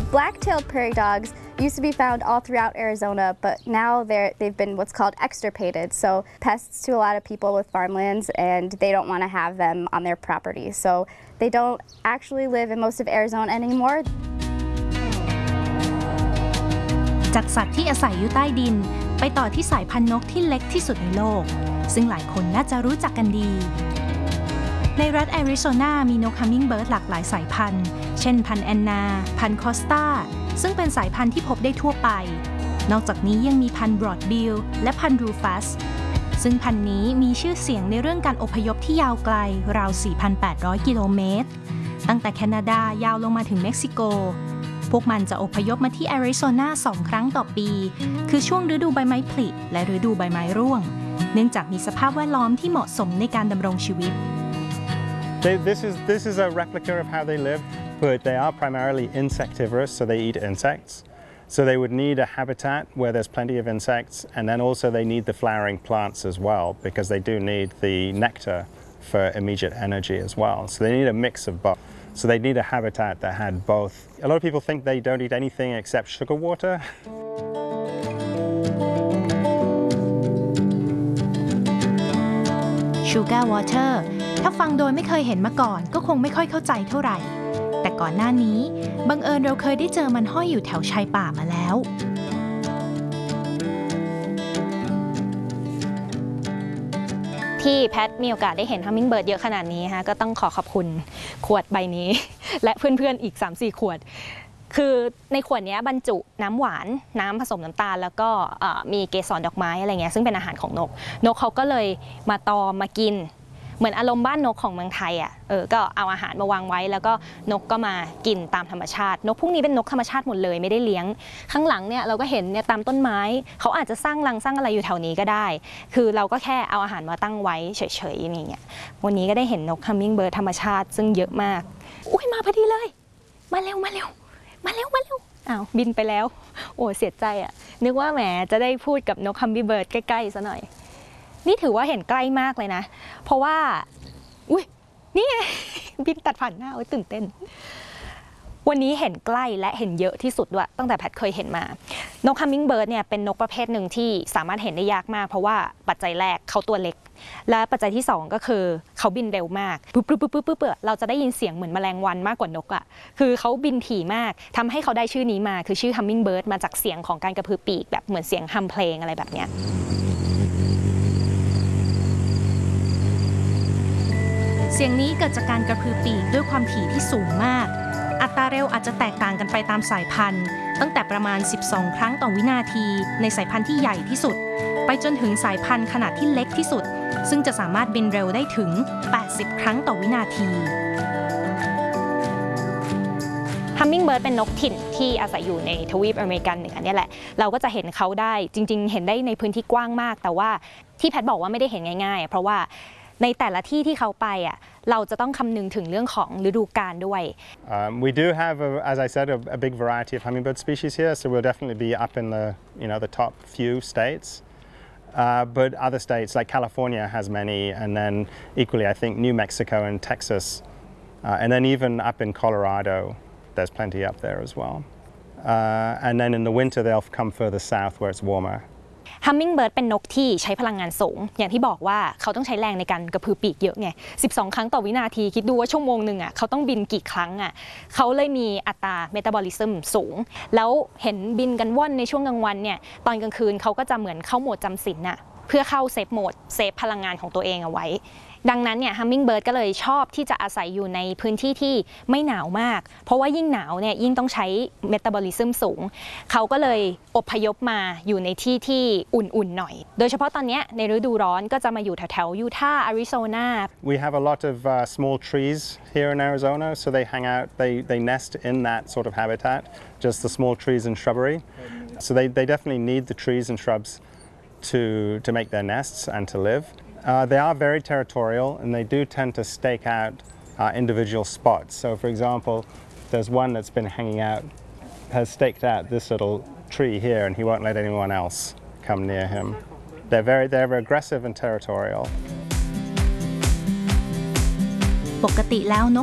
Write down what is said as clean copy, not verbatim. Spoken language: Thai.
Black-tailed prairie dogs used to be found all throughout Arizona, but now they've been what's called extirpated. So pests to a lot of people with farmlands, and they don't want to have them on their property. So they don't actually live in most of Arizona anymore. จากสัตว์ที่อาศัยอยู่ใต้ดินไปต่อที่สายพันธุ์นกที่เล็กที่สุดในโลกซึ่งหลายคนน่าจะรู้จักกันดีในรัฐแอริโซนามีนกฮัมมิงเบิร์ดหลากหลายสายพันธุ์เช่นพันธุ์แอนนาพันธุ์คอสตาซึ่งเป็นสายพันธุ์ที่พบได้ทั่วไปนอกจากนี้ยังมีพันธุ์บรอดบิลและพันธุ์รูฟัสซึ่งพันธุ์นี้มีชื่อเสียงในเรื่องการอพยพที่ยาวไกลราว 4,800 กิโลเมตรตั้งแต่แคนาดายาวลงมาถึงเม็กซิโกพวกมันจะอพยพมาที่แอริโซนา2 ครั้งต่อปีคือช่วงฤดูใบไม้ผลิและฤดูใบไม้ร่วงเนื่องจากมีสภาพแวดล้อมที่เหมาะสมในการดำรงชีวิต This is a replica of how they live, but they are primarily insectivorous, so they eat insects. So they would need a habitat where there's plenty of insects, and then also they need the flowering plants as well, because they do need the nectar for immediate energy as well. So they need a mix of both. So they need a habitat that had both. A lot of people think they don't eat anything except sugar water. Sugar water ถ้าฟังโดยไม่เคยเห็นมาก่อนก็คงไม่ค่อยเข้าใจเท่าไหร่แต่ก่อนหน้านี้บังเอิญเราเคยได้เจอมันห้อยอยู่แถวชายป่ามาแล้วที่แพทมีโอกาสได้เห็นฮัมมิงเบิร์ดเยอะขนาดนี้ฮะก็ต้องขอบคุณขวดใบนี้ และเพื่อนๆอีก 3-4 ขวดคือในขวดนี้บรรจุน้ำหวานน้ำผสมน้ำตาลแล้วก็มีเกสรดอกไม้อะไรเงี้ยซึ่งเป็นอาหารของนกเขาก็เลยมาตอมมากินเหมือนอารมณ์บ้านนกของเมืองไทยอ่ะก็เอาอาหารมาวางไว้แล้วก็นกก็มากินตามธรรมชาตินกพวกนี้เป็นนกธรรมชาติหมดเลยไม่ได้เลี้ยงข้างหลังเนี่ยเราก็เห็นเนี่ยตามต้นไม้เขาอาจจะสร้างรังสร้างอะไรอยู่แถวนี้ก็ได้คือเราก็แค่เอาอาหารมาตั้งไว้เฉยๆอย่างเงี้ยวันนี้ก็ได้เห็นนกฮัมมิงเบิร์ดธรรมชาติซึ่งเยอะมากอุ้ยมาพอดีเลยมาเร็วอ้าวบินไปแล้วโอ้เสียใจอ่ะนึกว่าแหมจะได้พูดกับนกฮัมมิงเบิร์ดใกล้ๆซะหน่อยนี่ถือว่าเห็นใกล้มากเลยนะเพราะว่าอุ้ยนี่บินตัดผ่านหน้าโอ้ยตื่นเต้นวันนี้เห็นใกล้และเห็นเยอะที่สุดด้วยตั้งแต่แพทเคยเห็นมานกฮัมมิงเบิร์ดเนี่ยเป็นนกประเภทหนึ่งที่สามารถเห็นได้ยากมากเพราะว่าปัจจัยแรกเขาตัวเล็กและปัจจัยที่2ก็คือเขาบินเร็วมากปุ๊บเราจะได้ยินเสียงเหมือนแมลงวันมากกว่านกอ่ะคือเขาบินถี่มากทำให้เขาได้ชื่อนี้มาคือชื่อฮัมมิงเบิร์ดมาจากเสียงของการกระพือปีกแบบเหมือนเสียงฮัมเพลงอะไรแบบเนี้ยเสียงนี้เกิดจากการกระพือปีกด้วยความถี่ที่สูงมากอัตราเร็วอาจจะแตกต่างกันไปตามสายพันธุ์ตั้งแต่ประมาณ12 ครั้งต่อวินาทีในสายพันธุ์ที่ใหญ่ที่สุดไปจนถึงสายพันธุ์ขนาดที่เล็กที่สุดซึ่งจะสามารถบินเร็วได้ถึง80 ครั้งต่อวินาทีฮัมมิงเบิร์ดเป็นนกถิ่นที่อาศัยอยู่ในทวีปอเมริกันเหนือเนี่ยแหละเราก็จะเห็นเขาได้จริงๆเห็นได้ในพื้นที่กว้างมากแต่ว่าที่แพทบอกว่าไม่ได้เห็นง่ายๆเพราะว่าในแต่ละที่ที่เขาไปอ่ะเราจะต้องคำนึงถึงเรื่องของฤดูกาลด้วย We do have, as I said, a big variety of hummingbird species here, so we'll definitely be up in the top few states. But other states like California has many, and then equally I think New Mexico and Texas, and then even up in Colorado, there's plenty up there as well. And then in the winter they'll come further south where it's warmer. ฮัมมิงเบิร์ดเป็นนกที่ใช้พลังงานสูงอย่างที่บอกว่าเขาต้องใช้แรงในการกระพือปีกเยอะไง12 ครั้งต่อวินาทีคิดดูว่าชั่วโมงหนึ่งอ่ะเขาต้องบินกี่ครั้งอ่ะเขาเลยมีอัตราเมตาบอลิซึมสูงแล้วเห็นบินกันว่อนในช่วงกลางวันเนี่ยตอนกลางคืนเขาก็จะเหมือนเข้าโหมดจำศีลน่ะเพื่อเข้าเซฟโหมดเซฟพลังงานของตัวเองเอาไว้ดังนั้นเนี่ยฮัมมิงเบิร์ดก็เลยชอบที่จะอาศัยอยู่ในพื้นที่ที่ไม่หนาวมากเพราะว่ายิ่งหนาวเนี่ยยิ่งต้องใช้เมตาบอลิซึมสูงเขาก็เลยอพยพมาอยู่ในที่ที่อุ่นๆหน่อยโดยเฉพาะตอนนี้ในฤดูร้อนก็จะมาอยู่แถวๆยูทาห์อาริโซนา We have a lot of small trees here in Arizona, so they hang out, they nest in that sort of habitat, just the small trees and shrubbery. So they definitely need the trees and shrubs to make their nests and to live.They are very territorial and they do tend to stake out individual spots. So for example, there's one that's been hanging out, has staked out this little tree here and he won't let anyone else come near him. They're aggressive and territorial. ปกติแล้วน